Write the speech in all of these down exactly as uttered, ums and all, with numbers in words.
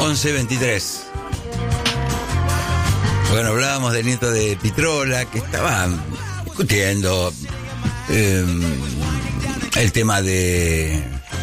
once veintitrés. Bueno, hablábamos del nieto de Pitrola, que estaba discutiendo eh, el tema de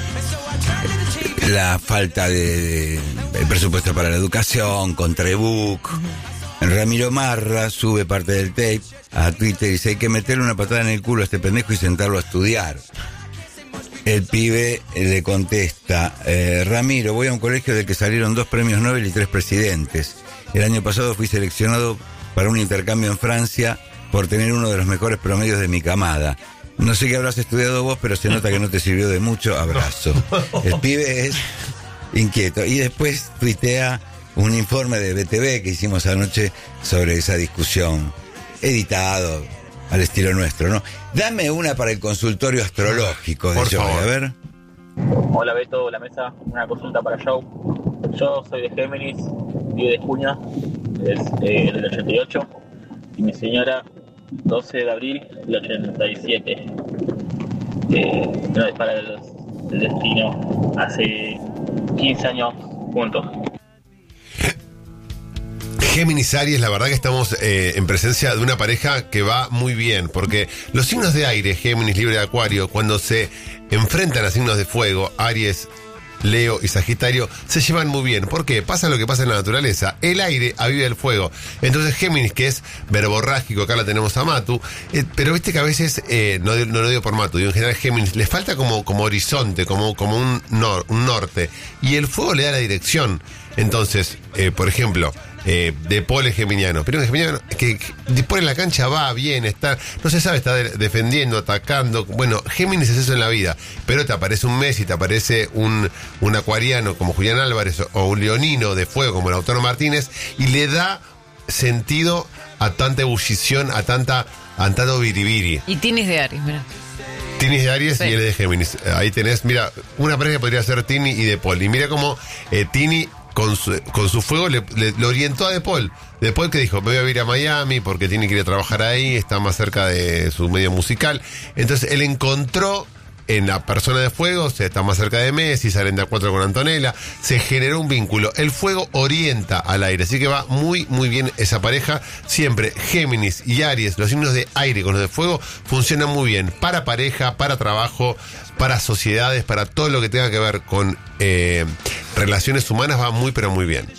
la falta de, de el presupuesto para la educación, contra ebook. Ramiro Marra sube parte del tape a Twitter y dice: hay que meterle una patada en el culo a este pendejo y sentarlo a estudiar. El pibe le contesta: eh, Ramiro, voy a un colegio del que salieron dos premios Nobel y tres presidentes. El año pasado fui seleccionado para un intercambio en Francia por tener uno de los mejores promedios de mi camada. No sé qué habrás estudiado vos, pero se nota que no te sirvió de mucho. Abrazo. El pibe es inquieto. Y después tuitea un informe de B T V que hicimos anoche sobre esa discusión, editado al estilo nuestro, ¿no? Dame una para el consultorio astrológico de Joe, a ver. Hola Beto, la mesa, una consulta para Joe. Yo soy de Géminis, diez de junio, es eh, del ochenta y ocho, y mi señora doce de abril del ochenta y siete. Eh, no es para el, el destino, hace quince años juntos. Géminis Aries, la verdad que estamos eh, en presencia de una pareja que va muy bien, porque los signos de aire, Géminis, Libra y Acuario, cuando se enfrentan a signos de fuego, Aries, Leo y Sagitario, se llevan muy bien. ¿Por qué? Pasa lo que pasa en la naturaleza. El aire aviva el fuego. Entonces Géminis, que es verborrágico, acá la tenemos a Matu, eh, pero viste que a veces, eh, no, no lo digo por Matu, digo en general Géminis, le falta como, como horizonte, como, como un, nor, un norte, y el fuego le da la dirección. Entonces, eh, por ejemplo, Eh, de Paul es geminiano, pero es geminiano que de Paul en la cancha va, bien, está, no se sabe, está de, defendiendo, atacando. Bueno, Géminis es eso en la vida, pero te aparece un Messi, te aparece un, un acuariano como Julián Álvarez o, o un leonino de fuego como Lautaro Martínez, y le da sentido a tanta ebullición, a tanta, a tanto biribiri. Y Tini de Aries, mira. Tini de Aries, sí, y él es de Géminis. Ahí tenés, mira, una pareja podría ser Tini y De Paul. Y mira cómo eh, Tini Con su, con su fuego le, le, le orientó a De Paul. De Paul que dijo: me voy a ir a Miami porque tiene que ir a trabajar ahí, está más cerca de su medio musical. Entonces él encontró en la persona de fuego, o sea, está más cerca de Messi, salen de a cuatro con Antonella, se generó un vínculo. El fuego orienta al aire, así que va muy, muy bien esa pareja. Siempre Géminis y Aries, los signos de aire con los de fuego, funcionan muy bien para pareja, para trabajo, para sociedades, para todo lo que tenga que ver con eh, relaciones humanas, va muy, pero muy bien.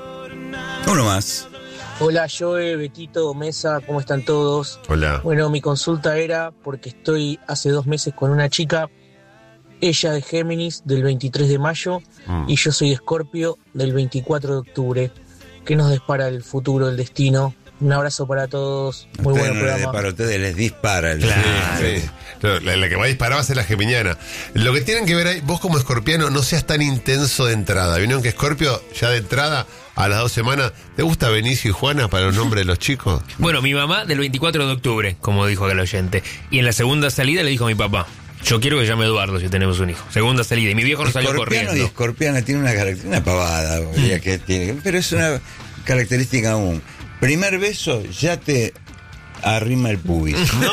Uno más. Hola Joe, Betito, Mesa, ¿cómo están todos? Hola. Bueno, mi consulta era porque estoy hace dos meses con una chica, ella de Géminis del veintitrés de mayo mm. y yo soy Escorpio del veinticuatro de octubre. ¿Qué nos depara el futuro, el destino? Un abrazo para todos, muy ustedes buen no programa. Les para ustedes les dispara el claro, sí, sí. La, la que va a disparar va a ser la geminiana. Lo que tienen que ver ahí, vos como escorpiano no seas tan intenso de entrada. ¿Vieron que Escorpio ya de entrada a las dos semanas, ¿te gusta Benicio y Juana para los nombres de los chicos? Bueno, mi mamá del veinticuatro de octubre, como dijo aquel oyente, y en la segunda salida le dijo a mi papá: yo quiero que llame Eduardo si tenemos un hijo. Segunda salida, y mi viejo no salió corriendo. Y escorpiana tiene una característica, una pavada, mm. que tiene, pero es una característica aún. Primer beso, ya te arrima el pubis. No.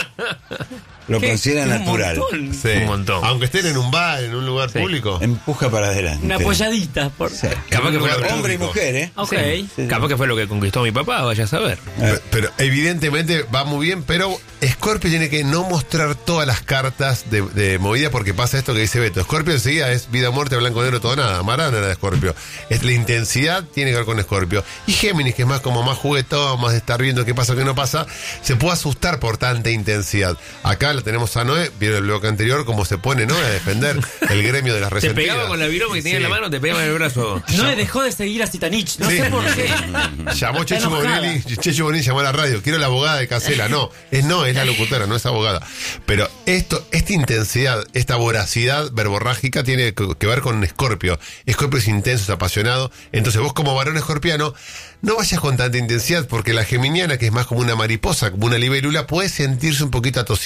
Lo considera natural. Montón. Sí. Un montón. Aunque estén en un bar, en un lugar sí. público. Empuja para adelante. Una apoyadita. Por... Sí. Capaz que fue hombre público. Y mujer, ¿eh? Ok. Sí. Sí. Capaz que fue lo que conquistó a mi papá, vaya a saber. Pero, pero evidentemente va muy bien, pero Scorpio tiene que no mostrar todas las cartas de, de movida, porque pasa esto que dice Beto. Scorpio enseguida es vida, muerte, blanco, negro, todo nada. Marana era de Scorpio. Es, la intensidad tiene que ver con Scorpio. Y Géminis, que es más como más juguetón, más de estar viendo qué pasa, qué no pasa, se puede asustar por tanta intensidad. Acá la tenemos a Noé, vieron el bloque anterior, cómo se pone, ¿no? A defender el gremio de las resentidas. Te pegaba con la viroma que tenía sí. en la mano, te pegaba en el brazo. No le dejó de seguir a Zitanich, no sí. sé por qué. Llamó Chechu Bonelli, Chechu Bonelli llamó a la radio: quiero la abogada de Casela. No, es no, es la locutora, no es abogada. Pero esto, esta intensidad, esta voracidad verborrágica tiene que ver con Escorpio. Escorpio es intenso, es apasionado. Entonces vos como varón escorpiano, no vayas con tanta intensidad, porque la geminiana, que es más como una mariposa, como una libélula, puede sentirse un poquito atosigada.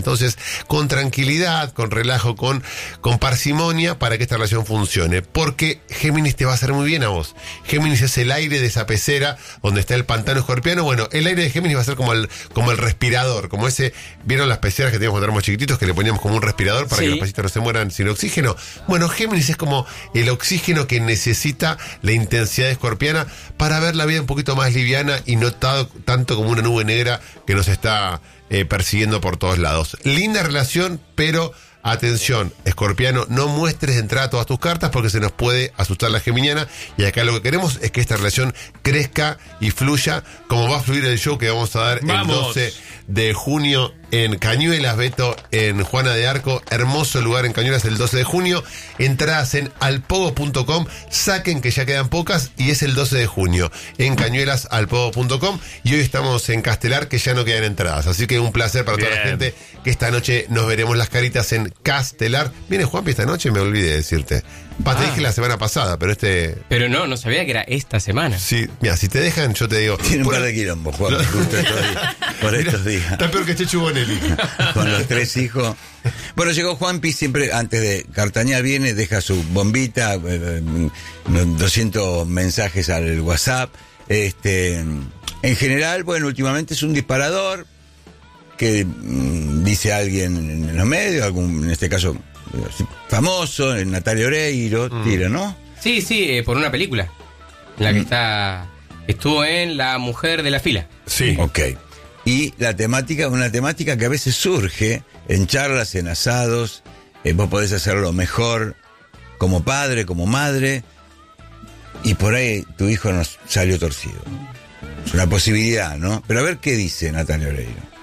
Entonces, con tranquilidad, con relajo, con, con parsimonia, para que esta relación funcione. Porque Géminis te va a hacer muy bien a vos. Géminis es el aire de esa pecera donde está el pantano escorpiano. Bueno, el aire de Géminis va a ser como el, como el respirador, como ese, ¿vieron las peceras que teníamos cuando éramos chiquititos, que le poníamos como un respirador para Sí. que los pesitos no se mueran sin oxígeno? Bueno, Géminis es como el oxígeno que necesita la intensidad escorpiana para ver la vida un poquito más liviana y no ta- tanto como una nube negra que nos está eh, persiguiendo por todos lados. Linda relación, pero atención, escorpiano, no muestres de entrada todas tus cartas porque se nos puede asustar la geminiana, y acá lo que queremos es que esta relación crezca y fluya como va a fluir el show que vamos a dar ¡Vamos! el doce de junio en Cañuelas, Beto, en Juana de Arco. Hermoso lugar en Cañuelas el doce de junio. Entradas en alpogo punto com. Saquen que ya quedan pocas y es el doce de junio en Cañuelas, alpogo punto com. Y hoy estamos en Castelar, que ya no quedan entradas. Así que un placer para toda la Bien. gente que esta noche nos veremos las caritas en Castelar. Viene Juanpi esta noche, me olvidé de decirte. Pa, te Ah. dije la semana pasada, pero este... Pero no, no sabía que era esta semana. Sí, mira, si te dejan, yo te digo... Tiene un por- par de quilombos, Juan, justo estos días- por Mirá, estos días. Está peor que Chechu Bonelli. Con los tres hijos. Bueno, llegó Juanpi, siempre antes de cartañar viene, deja su bombita, eh, doscientos mensajes al WhatsApp. Este, en general, bueno, últimamente es un disparador que mm, dice alguien en los medios, algún, en este caso eh, famoso, Natalia Oreiro, tira, ¿no? Sí, sí, eh, por una película. La que está. Estuvo en La Mujer de la Fila. Sí. Ok. Y la temática, una temática que a veces surge en charlas, en asados. Eh, vos podés hacerlo mejor como padre, como madre, y por ahí tu hijo nos salió torcido. Es una posibilidad, ¿no? Pero a ver qué dice Natalia Oreiro.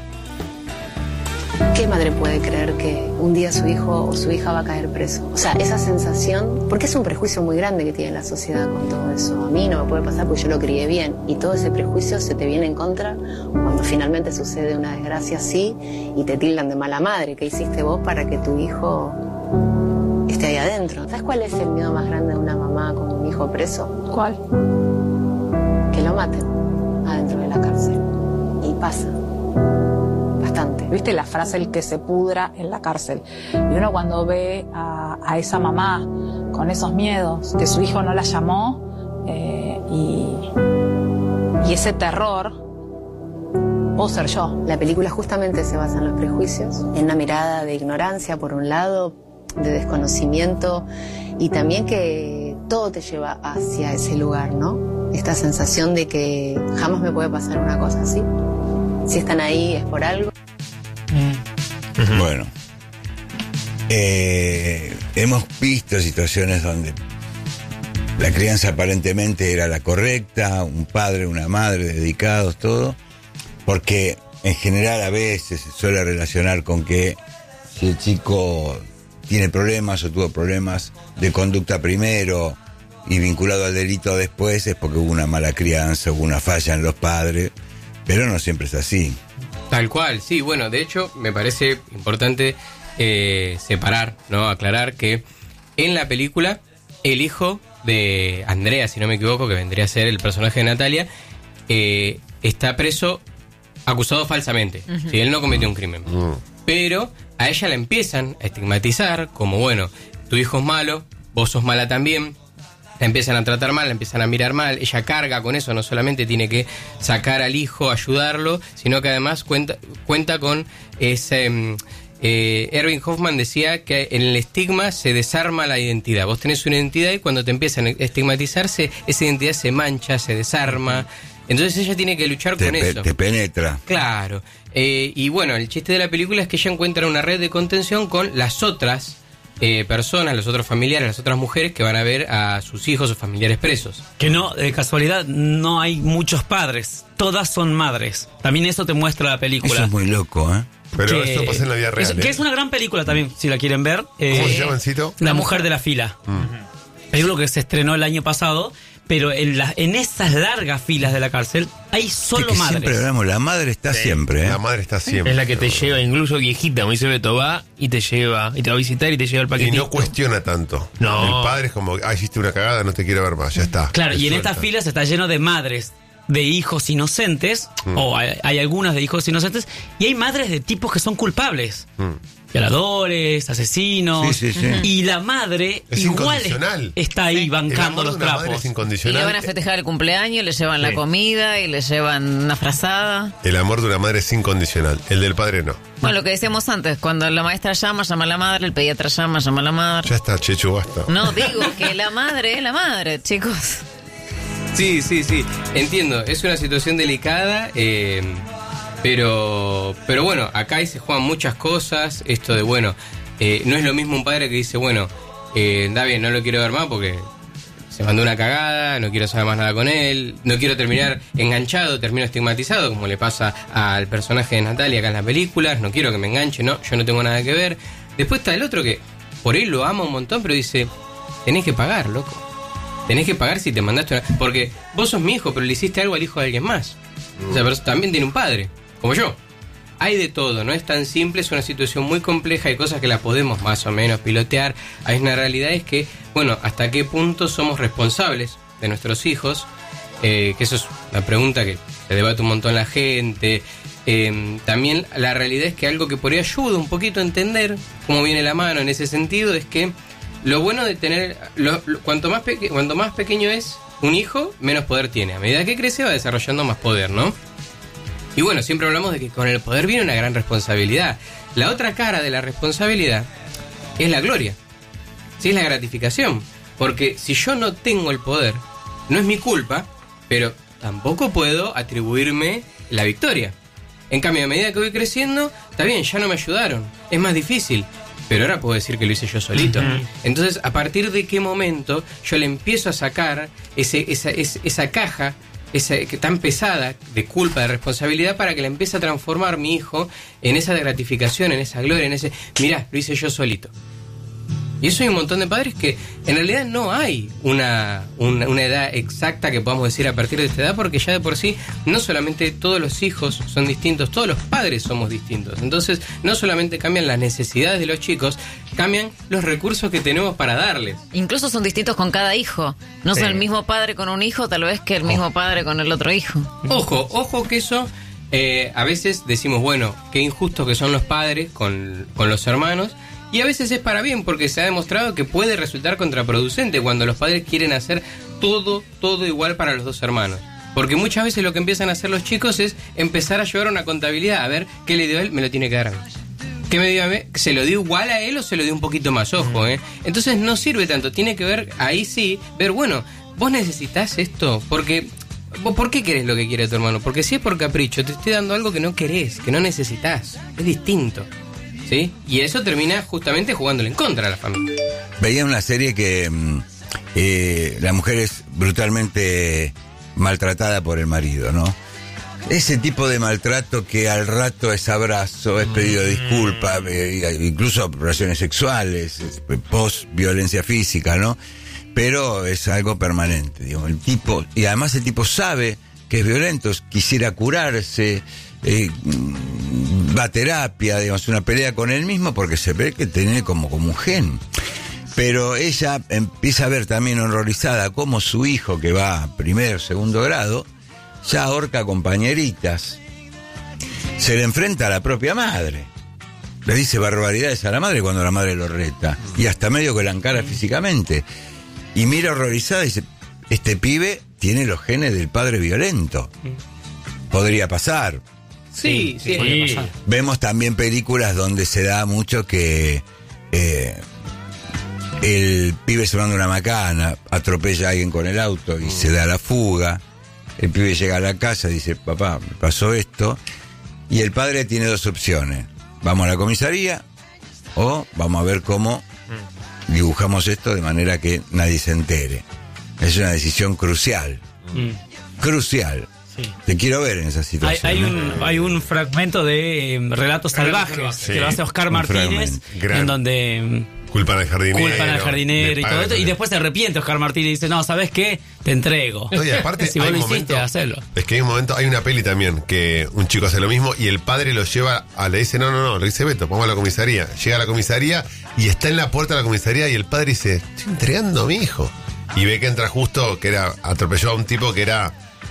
¿Qué madre puede creer que un día su hijo o su hija va a caer preso? O sea, esa sensación, porque es un prejuicio muy grande que tiene la sociedad con todo eso. A mí no me puede pasar porque yo lo crié bien, y todo ese prejuicio se te viene en contra cuando finalmente sucede una desgracia así y te tildan de mala madre. ¿Qué hiciste vos para que tu hijo esté ahí adentro? ¿Sabes cuál es el miedo más grande de una mamá con un hijo preso? ¿Cuál? Que lo maten adentro de la cárcel. Y pasa. Bastante. ¿Viste la frase el que se pudra en la cárcel? Y uno cuando ve a, a esa mamá con esos miedos, que su hijo no la llamó, eh, y, y ese terror, puedo ser yo. La película justamente se basa en los prejuicios, en una mirada de ignorancia por un lado, de desconocimiento, y también que todo te lleva hacia ese lugar, ¿no? Esta sensación de que jamás me puede pasar una cosa así. Si están ahí es por algo. Bueno, eh, hemos visto situaciones donde la crianza aparentemente era la correcta, un padre, una madre dedicados, todo, porque en general a veces se suele relacionar con que si el chico tiene problemas o tuvo problemas de conducta primero y vinculado al delito después, es porque hubo una mala crianza, hubo una falla en los padres, pero no siempre es así. Tal cual, sí, bueno, de hecho me parece importante eh, separar, ¿no? Aclarar que en la película el hijo de Andrea, si no me equivoco, que vendría a ser el personaje de Natalia, eh, está preso acusado falsamente. Ujú. ¿Sí? Él no cometió un crimen. Mm. Pero a ella la empiezan a estigmatizar como, bueno, tu hijo es malo, vos sos mala también. La empiezan a tratar mal, la empiezan a mirar mal. Ella carga con eso, no solamente tiene que sacar al hijo, ayudarlo, sino que además cuenta, cuenta con ese... mm, eh, Erving Hoffman decía que en el estigma se desarma la identidad. Vos tenés una identidad y cuando te empiezan a estigmatizarse, esa identidad se mancha, se desarma. Entonces ella tiene que luchar Te, con pe- eso. te penetra. Claro. Eh, y bueno, el chiste de la película es que ella encuentra una red de contención con las otras eh, personas, los otros familiares, las otras mujeres que van a ver a sus hijos o familiares presos. Que no, de casualidad, no hay muchos padres. Todas son madres. También eso te muestra la película. Eso es muy loco, ¿eh? Pero Que- eso pasa en la vida real. es- ¿eh? Que es una gran película también, si la quieren ver. ¿Cómo Eh, se llama, Encito? La Mujer de la Fila. Película que se estrenó el año pasado, pero en, la, en esas largas filas de la cárcel hay solo Es que madres. siempre hablamos, la madre está Sí. siempre, ¿eh? La madre está siempre. Es la que te lleva, incluso viejita, como dice Beto, va y te lleva, y te va a visitar y te lleva el Y paquetito. no cuestiona tanto. No. El padre es como, ah, hiciste una cagada, no te quiero ver más, ya está. Claro, Te y en suelta. estas filas está lleno de madres de hijos inocentes, Mm. o hay, hay algunas de hijos inocentes, y hay madres de tipos que son culpables. Mm. Violadores, asesinos. Sí, sí, sí. Y la madre Es igual incondicional. está ahí El bancando amor de los una madre trapos. es Y incondicional. le van a festejar el cumpleaños, le llevan la Sí. comida y le llevan una frazada. El amor de una madre es incondicional. El del padre no. Bueno, lo que decíamos antes, cuando la maestra llama, llama a la madre, el pediatra llama, llama a la madre. Ya está, Chechu, basta. No, digo que la madre es la madre, chicos. Sí, sí, sí, entiendo, es una situación delicada, eh, pero, pero bueno, acá ahí se juegan muchas cosas, esto de, bueno, eh, no es lo mismo un padre que dice, bueno, eh, da bien, no lo quiero ver más porque se mandó una cagada, no quiero saber más nada con él, no quiero terminar enganchado, termino estigmatizado, como le pasa al personaje de Natalia acá en las películas, no quiero que me enganche, no, yo no tengo nada que ver. Después está el otro que por ahí lo ama un montón, pero dice, tenés que pagar, loco. Tenés que pagar si te mandaste una... Porque vos sos mi hijo, pero le hiciste algo al hijo de alguien más. O sea, pero también tiene un padre, como yo. Hay de todo, no es tan simple, es una situación muy compleja, hay cosas que la podemos más o menos pilotear. Hay una realidad es que, bueno, hasta qué punto somos responsables de nuestros hijos, eh, que eso es una pregunta que se debate un montón la gente. Eh, también la realidad es que algo que por ahí ayuda un poquito a entender cómo viene la mano en ese sentido es que lo bueno de tener, lo, lo, cuanto, más peque, cuanto más pequeño es un hijo, menos poder tiene. A medida que crece va desarrollando más poder, ¿no? Y bueno, siempre hablamos de que con el poder viene una gran responsabilidad. La otra cara de la responsabilidad es la gloria, sí, es la gratificación. Porque si yo no tengo el poder, no es mi culpa, pero tampoco puedo atribuirme la victoria. En cambio, a medida que voy creciendo, está bien, ya no me ayudaron, es más difícil, pero ahora puedo decir que lo hice yo solito. Uh-huh. Entonces, ¿a partir de qué momento yo le empiezo a sacar ese, esa, esa, esa caja esa, tan pesada de culpa, de responsabilidad, para que la empiece a transformar mi hijo en esa gratificación, en esa gloria, en ese, mirá, lo hice yo solito? Y eso hay un montón de padres que en realidad no hay una, una, una edad exacta que podamos decir a partir de esta edad, porque ya de por sí no solamente todos los hijos son distintos, todos los padres somos distintos. Entonces no solamente cambian las necesidades de los chicos, cambian los recursos que tenemos para darles. Incluso son distintos con cada hijo. No sí. son el mismo padre con un hijo tal vez que el mismo oh. padre con el otro hijo. Ojo, ojo que eso... Eh, a veces decimos, bueno, qué injustos que son los padres con, con los hermanos. Y a veces es para bien, porque se ha demostrado que puede resultar contraproducente cuando los padres quieren hacer todo, todo igual para los dos hermanos. Porque muchas veces lo que empiezan a hacer los chicos es empezar a llevar una contabilidad. A ver, ¿qué le dio a él? Me lo tiene que dar a mí. ¿Qué me dio a mí? ¿Se lo dio igual a él o se lo dio un poquito más? Ojo, ¿eh? Entonces no sirve tanto. Tiene que ver, ahí sí, ver, bueno, vos necesitas esto, porque... ¿Por qué querés lo que quiere tu hermano? Porque si es por capricho, te estoy dando algo que no querés, que no necesitas. Es distinto. ¿Sí? Y eso termina justamente jugándole en contra a la familia. Veía una serie que eh, la mujer es brutalmente maltratada por el marido, ¿no? Ese tipo de maltrato que al rato es abrazo, es pedido de disculpas, eh, incluso relaciones sexuales, post violencia física, ¿no? Pero es algo permanente, digamos, el tipo, y además el tipo sabe que es violento, quisiera curarse, eh, va a terapia, digamos, una pelea con él mismo porque se ve que tiene como, como un gen. Pero ella empieza a ver también horrorizada cómo su hijo, que va a primer, segundo grado, ya ahorca compañeritas, se le enfrenta a la propia madre, le dice barbaridades a la madre cuando la madre lo reta, y hasta medio que la encara físicamente. Y mira horrorizada y dice, este pibe tiene los genes del padre violento. Podría pasar. Sí, sí, sí. Podría pasar. Vemos también películas donde se da mucho que eh, el pibe se manda una macana, atropella a alguien con el auto y mm. se da la fuga. El pibe llega a la casa y dice, papá, me pasó esto. Y el padre tiene dos opciones. Vamos a la comisaría o vamos a ver cómo... Mm. dibujamos esto de manera que nadie se entere. Es una decisión crucial. Mm. Crucial. Sí. Te quiero ver en esa situación. Hay, hay, un, hay un fragmento de eh, Relatos Salvajes sí. que lo hace Oscar un Martínez, en donde culpan al jardinero, culpan al jardinero y todo esto, y después se arrepiente Oscar Martínez y dice, no, ¿sabes qué? Te entrego. Oye, aparte, si vos lo hiciste, momento, hacelo. Es que hay un momento, hay una peli también que un chico hace lo mismo y el padre lo lleva a, le dice, no, no, no, le dice, Beto, vamos a la comisaría. Llega a la comisaría y está en la puerta de la comisaría y el padre dice, estoy entregando a mi hijo. Y ve que entra justo, que era, atropelló a un tipo que era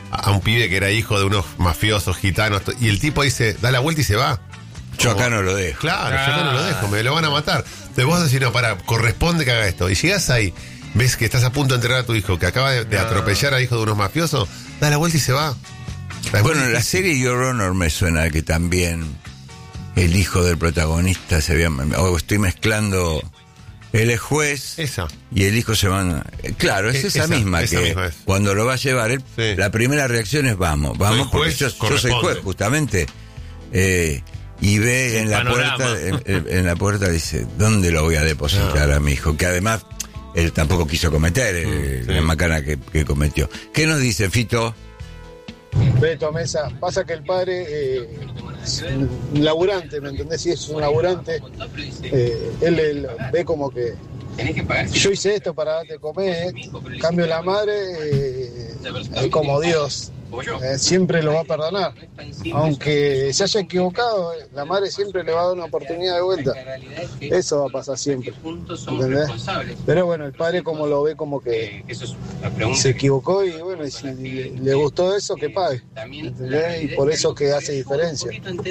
a un pibe que era hijo de unos mafiosos gitanos, y el tipo dice, da la vuelta y se va. Yo acá no lo dejo. Claro, ah. yo acá no lo dejo, me lo van a matar. Entonces vos decís, no, para, corresponde que haga esto. Y llegás ahí, ves que estás a punto de enterrar a tu hijo, que acaba de, de atropellar al hijo de unos mafiosos, da la vuelta y se va. Bueno, en la serie Your Honor me suena que también el hijo del protagonista se había... O estoy mezclando... Él es juez. Esa. Y el hijo se van... Claro, es esa, esa misma esa que misma es. Cuando lo va a llevar, él, sí. La primera reacción es vamos, vamos, porque yo, yo soy juez, justamente. Eh, y ve en la panorama. puerta, en, en la puerta dice, ¿dónde lo voy a depositar no. a mi hijo? Que además él tampoco quiso cometer eh, sí. la macana que, que cometió. ¿Qué nos dice, Fito? Beto Mesa, pasa que el padre eh, es un laburante, ¿me entendés? Si es un laburante, eh, él, él ve como que yo hice esto para darte comer, en cambio la madre eh, es como Dios, eh, siempre lo va a perdonar, aunque se haya equivocado, eh, la madre siempre le va a dar una oportunidad de vuelta, eso va a pasar siempre, ¿entendés? Pero bueno, el padre como lo ve como que se equivocó y bueno, y si le gustó eso, que pague, ¿entendés? Y por eso que hace diferencia.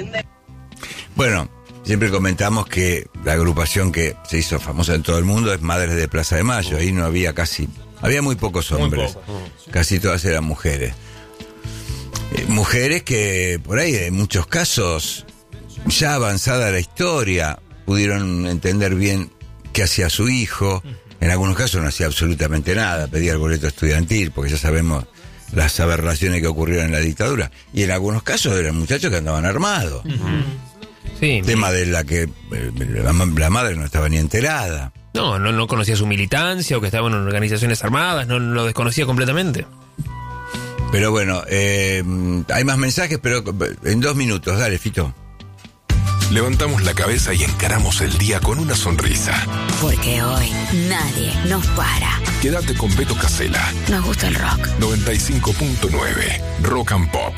Bueno, siempre comentamos que la agrupación que se hizo famosa en todo el mundo es Madres de Plaza de Mayo. Ahí no había casi... Había muy pocos hombres. Muy poco. Casi todas eran mujeres. Eh, mujeres que, por ahí, en muchos casos, ya avanzada la historia, pudieron entender bien qué hacía su hijo. En algunos casos no hacía absolutamente nada. Pedía el boleto estudiantil, porque ya sabemos las aberraciones que ocurrieron en la dictadura. Y en algunos casos eran muchachos que andaban armados. Uh-huh. Sí, tema de la que la, la madre no estaba ni enterada. No, no, no conocía su militancia o que estaban en organizaciones armadas, no lo desconocía completamente. Pero bueno, eh, hay más mensajes, pero en dos minutos, dale, Fito. Levantamos la cabeza y encaramos el día con una sonrisa. Porque hoy nadie nos para. Quédate con Beto Casella. Nos gusta el rock. noventa y cinco punto nueve Rock and Pop.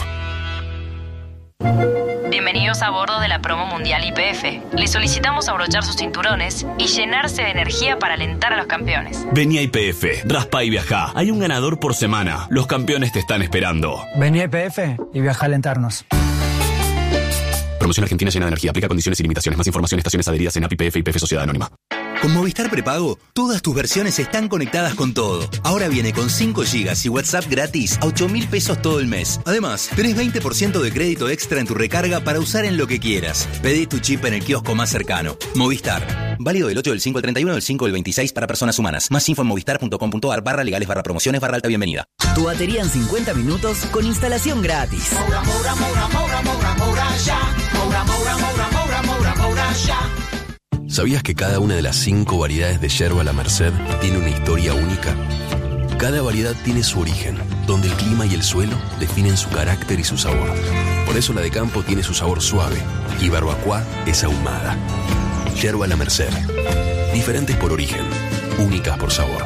Bienvenidos a bordo de la promo mundial Y P F. Les solicitamos abrochar sus cinturones y llenarse de energía para alentar a los campeones. Vení a Y P F, raspa y viajá. Hay un ganador por semana. Los campeones te están esperando. Vení a Y P F y viajá a alentarnos. Promoción Argentina llena de energía. Aplica condiciones y limitaciones. Más información, estaciones adheridas en A P I P F y P F Sociedad Anónima. Con Movistar Prepago, todas tus versiones están conectadas con todo. Ahora viene con cinco gigas y WhatsApp gratis a ocho mil pesos todo el mes. Además, tenés veinte por ciento de crédito extra en tu recarga para usar en lo que quieras. Pedí tu chip en el kiosco más cercano. Movistar. Válido del ocho del cinco al treinta y uno del cinco del veintiséis para personas humanas. Más info en movistar.com.ar barra legales barra promociones barra alta bienvenida. Tu batería en cincuenta minutos con instalación gratis. Moura, moura, moura, moura, moura, moura, ya. Moura, moura, moura, moura, moura, moura, ya. ¿Sabías que cada una de las cinco variedades de yerba La Merced tiene una historia única? Cada variedad tiene su origen, donde el clima y el suelo definen su carácter y su sabor. Por eso la de campo tiene su sabor suave y barbacoa es ahumada. Yerba La Merced. Diferentes por origen, únicas por sabor.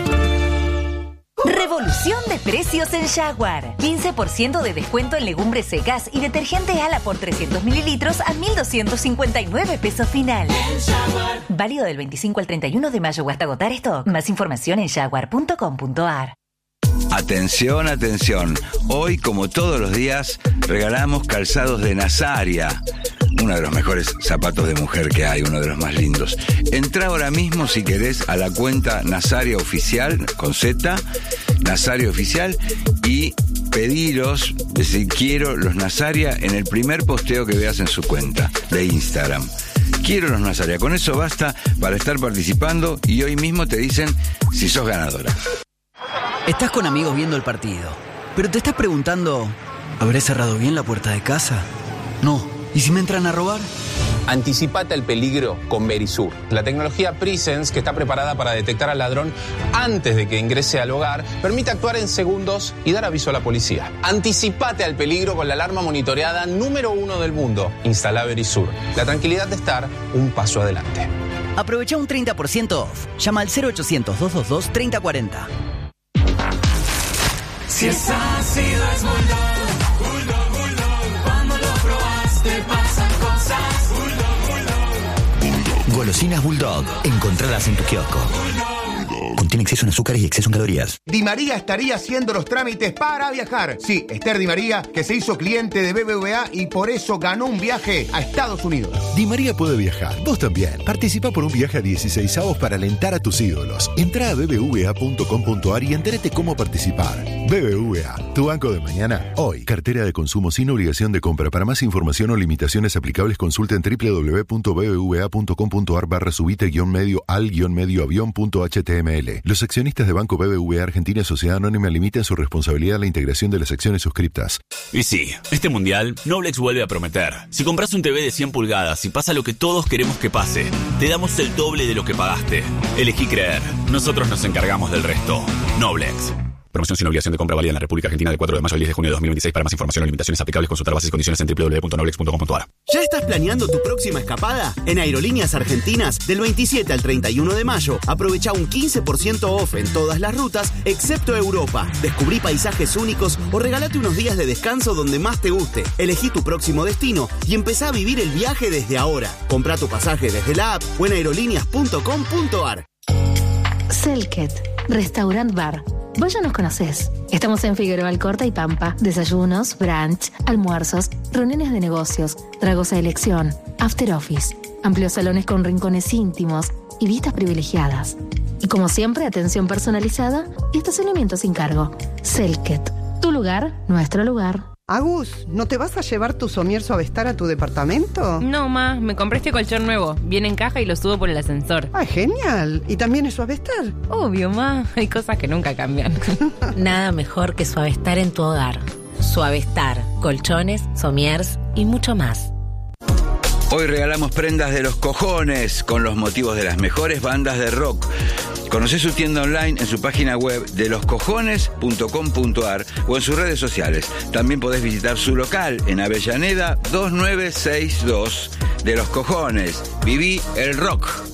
Revolución de precios en Jaguar. quince por ciento de descuento en legumbres secas y detergente Ala por trescientos mililitros a mil doscientos cincuenta y nueve pesos final. Válido del veinticinco al treinta y uno de mayo o hasta agotar stock. Más información en jaguar punto com punto ar. Atención, atención. Hoy, como todos los días, regalamos calzados de Nazaria. Uno de los mejores zapatos de mujer que hay, uno de los más lindos. Entrá ahora mismo, si querés, a la cuenta Nazaria Oficial, con Z, Nazaria Oficial, y pediros, decir, quiero los Nazaria en el primer posteo que veas en su cuenta de Instagram. Quiero los Nazaria. Con eso basta para estar participando y hoy mismo te dicen si sos ganadora. Estás con amigos viendo el partido, pero te estás preguntando, ¿habré cerrado bien la puerta de casa? No. ¿Y si me entran a robar? Anticipate al peligro con Verisur, la tecnología Presence que está preparada para detectar al ladrón antes de que ingrese al hogar, permite actuar en segundos y dar aviso a la policía. Anticipate al peligro con la alarma monitoreada número uno del mundo. Instala Verisur. La tranquilidad de estar un paso adelante. Aprovecha un treinta por ciento off. Llama al cero ochocientos, doscientos veintidós, treinta cuarenta. Si es ácido es Bulldog, Bulldog, Bulldog. Cuando lo probaste pasan cosas. Bulldog, Bulldog. Golosinas Bulldog. Encontradas en tu kiosco. Bulldog. Contiene exceso en azúcares y exceso en calorías. Di María estaría haciendo los trámites para viajar. Sí, Esther Di María, que se hizo cliente de B B V A y por eso ganó un viaje a Estados Unidos. Di María puede viajar. Vos también. Participa por un viaje a dieciséis avos para alentar a tus ídolos. Entrá a b b v a punto com punto a r y entérate cómo participar. B B V A, tu banco de mañana, hoy. Cartera de consumo sin obligación de compra. Para más información o limitaciones aplicables, consulta en w w w punto b b v a punto com punto a r barra subite guión medio al guión medio avión punto h t m l. Los accionistas de Banco B B V A Argentina Sociedad Anónima limitan su responsabilidad a la integración de las acciones suscriptas. Y sí, este mundial, Noblex vuelve a prometer. Si compras un T V de cien pulgadas y pasa lo que todos queremos que pase, te damos el doble de lo que pagaste. Elegí creer. Nosotros nos encargamos del resto. Noblex. Promoción sin obligación de compra válida en la República Argentina del cuatro de mayo al diez de junio de dos mil veintiséis. Para más información o limitaciones aplicables, consultar bases y condiciones en w w w punto noblex punto com punto a r. ¿Ya estás planeando tu próxima escapada? En Aerolíneas Argentinas, del veintisiete al treinta y uno de mayo, aprovecha un quince por ciento off en todas las rutas, excepto Europa. Descubrí paisajes únicos o regálate unos días de descanso donde más te guste. Elegí tu próximo destino y empezá a vivir el viaje desde ahora. Comprá tu pasaje desde la app o en aerolíneas punto com punto a r. Selket, Restaurant Bar. Vos ya nos conocés. Estamos en Figueroa Alcorta y Pampa. Desayunos, brunch, almuerzos, reuniones de negocios, tragos a elección, after office, amplios salones con rincones íntimos y vistas privilegiadas. Y como siempre, atención personalizada y estacionamiento sin cargo. Selket, tu lugar, nuestro lugar. Agus, ¿no te vas a llevar tu somier Suavestar a tu departamento? No, ma, me compré este colchón nuevo. Viene en caja y lo subo por el ascensor. ¡Ah, genial! ¿Y también es Suavestar? Obvio, ma. Hay cosas que nunca cambian. Nada mejor que Suavestar en tu hogar. Suavestar, colchones, somiers y mucho más. Hoy regalamos prendas de los cojones con los motivos de las mejores bandas de rock. Conocé su tienda online en su página web de los cojones punto com punto a r o en sus redes sociales. También podés visitar su local en Avellaneda dos nueve seis dos. De los Cojones. Viví el rock.